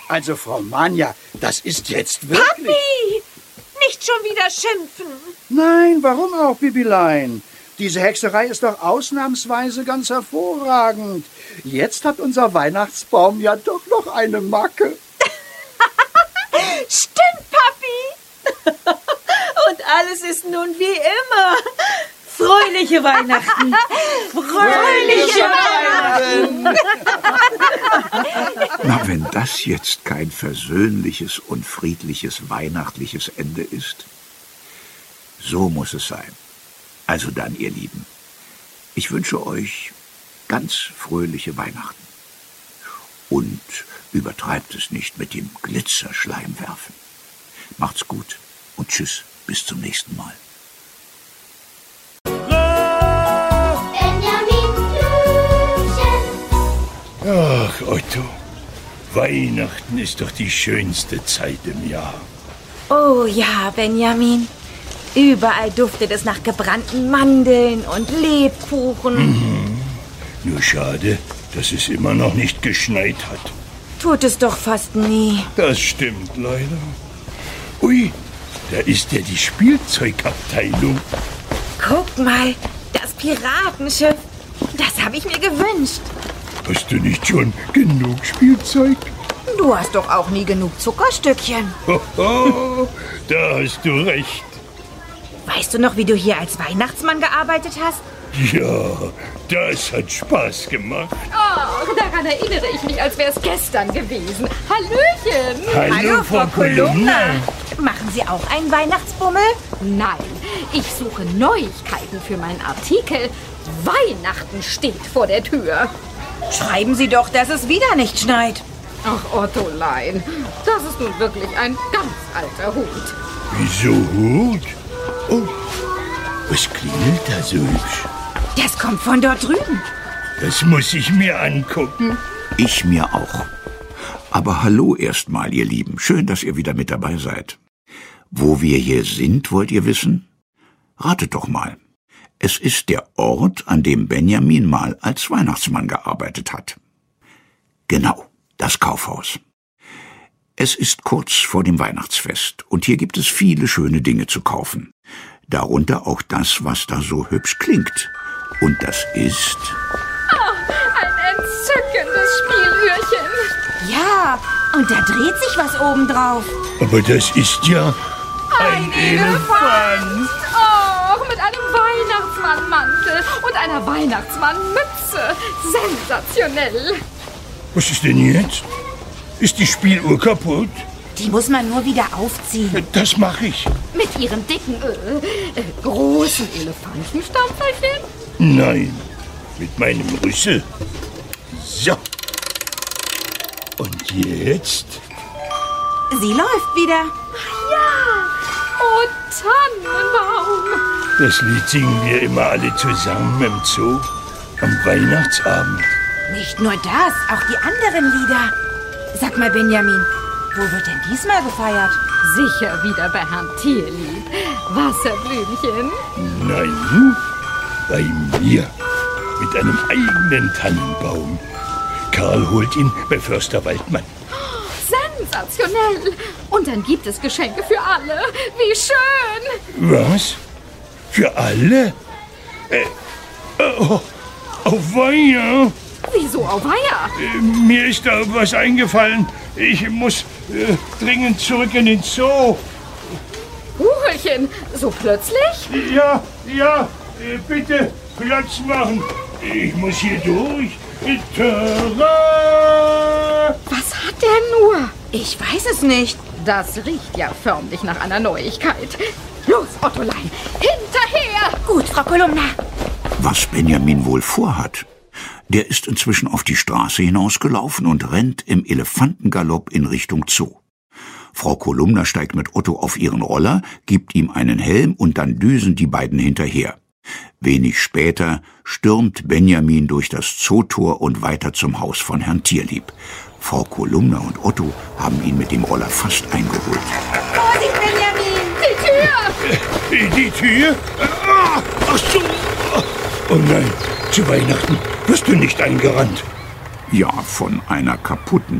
Also, Frau Manja, das ist jetzt wirklich... Papi! Nicht schon wieder schimpfen. Nein, warum auch, Bibilein? Diese Hexerei ist doch ausnahmsweise ganz hervorragend. Jetzt hat unser Weihnachtsbaum ja doch noch eine Macke. Stimmt, Papi. Und alles ist nun wie immer. Fröhliche Weihnachten. Fröhliche Weihnachten. Na, wenn das jetzt kein versöhnliches und friedliches weihnachtliches Ende ist. So muss es sein. Also dann, ihr Lieben, ich wünsche euch ganz fröhliche Weihnachten. Und übertreibt es nicht mit dem Glitzerschleimwerfen. Macht's gut und tschüss, bis zum nächsten Mal. Ach, Otto, Weihnachten ist doch die schönste Zeit im Jahr. Oh ja, Benjamin. Überall duftet es nach gebrannten Mandeln und Lebkuchen. Nur schade, dass es immer noch nicht geschneit hat. Tut es doch fast nie. Das stimmt leider. Ui, da ist ja die Spielzeugabteilung. Guck mal, das Piratenschiff. Das habe ich mir gewünscht. Hast du nicht schon genug Spielzeug? Du hast doch auch nie genug Zuckerstückchen. Hoho, da hast du recht. Weißt du noch, wie du hier als Weihnachtsmann gearbeitet hast? Ja, das hat Spaß gemacht. Oh, daran erinnere ich mich, als wäre es gestern gewesen. Hallöchen! Hallo, Frau Kolumna. Machen Sie auch einen Weihnachtsbummel? Nein, ich suche Neuigkeiten für meinen Artikel. Weihnachten steht vor der Tür. Schreiben Sie doch, dass es wieder nicht schneit. Ach, Ottolein, das ist nun wirklich ein ganz alter Hut. Wieso Hut? Oh, was klingelt da so hübsch? Das kommt von dort drüben. Das muss ich mir angucken. Ich mir auch. Aber hallo erstmal, ihr Lieben. Schön, dass ihr wieder mit dabei seid. Wo wir hier sind, wollt ihr wissen? Ratet doch mal. Es ist der Ort, an dem Benjamin mal als Weihnachtsmann gearbeitet hat. Genau, das Kaufhaus. Es ist kurz vor dem Weihnachtsfest und hier gibt es viele schöne Dinge zu kaufen. Darunter auch das, was da so hübsch klingt. Und das ist... Ein entzückendes Spielührchen. Ja, und da dreht sich was obendrauf. Aber das ist ja ein Elefant. Oh, mit einem Weihnachtsmannmantel und einer Weihnachtsmannmütze. Sensationell. Was ist denn jetzt? Ist die Spieluhr kaputt? Die muss man nur wieder aufziehen. Das mache ich. Mit ihren dicken, großen Elefantenstampferchen? Nein, mit meinem Rüssel. So. Und jetzt? Sie läuft wieder. Ja. Oh, Tannenbaum. Das Lied singen wir immer alle zusammen im Zoo am Weihnachtsabend. Nicht nur das, auch die anderen Lieder. Sag mal, Benjamin, wo wird denn diesmal gefeiert? Sicher wieder bei Herrn Tierlieb. Wasserblümchen. Nein, bei mir. Mit einem eigenen Tannenbaum. Karl holt ihn bei Förster Waldmann. Sensationell. Und dann gibt es Geschenke für alle. Wie schön. Was? Für alle? Auweia. Wieso auweia? Mir ist da was eingefallen. Ich muss dringend zurück in den Zoo. Huchelchen, so plötzlich? Ja, bitte Platz machen. Ich muss hier durch. Tada! Was hat der nur? Ich weiß es nicht. Das riecht ja förmlich nach einer Neuigkeit. Los, Ottolein, hinterher! Gut, Frau Kolumna. Was Benjamin wohl vorhat? Der ist inzwischen auf die Straße hinausgelaufen und rennt im Elefantengalopp in Richtung Zoo. Frau Kolumna steigt mit Otto auf ihren Roller, gibt ihm einen Helm und dann düsen die beiden hinterher. Wenig später stürmt Benjamin durch das Zootor und weiter zum Haus von Herrn Tierlieb. Frau Kolumna und Otto haben ihn mit dem Roller fast eingeholt. Vorsicht, Benjamin! Die Tür? Ach so! Oh nein, zu Weihnachten wirst du nicht eingerannt. Ja, von einer kaputten